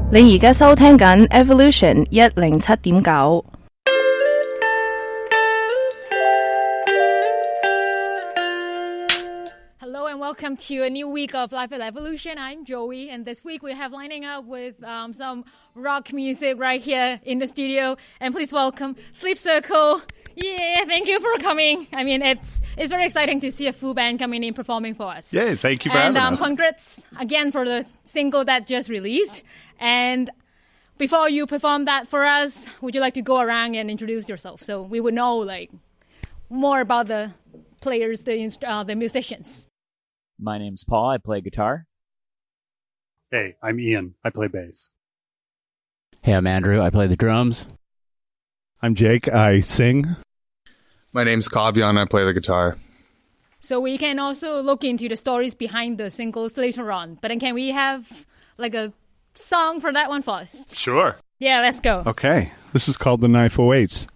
你而家收聽緊 Evolution 107.9。 Hello and welcome to a new week of Life at Evolution. I'm Joey, and this week we have lining up with some rock music right here in the studio. And please welcome Sleep Circle. Yeah, thank you for coming. I mean, it's very exciting to see a full band coming in performing for us. Yeah, thank you for having us. Congrats again for the single that just released. And before you perform that for us, would you like to go around and introduce yourself so we would know like more about the players, the musicians? My name's Paul. I play guitar. Hey, I'm Ian. I play bass. Hey, I'm Andrew. I play the drums. I'm Jake. I sing. My name's Kavian. I play the guitar. So we can also look into the stories behind the singles later on. But then can we have like a song for that one first? Sure. Yeah, let's go. Okay. This is called The 908s.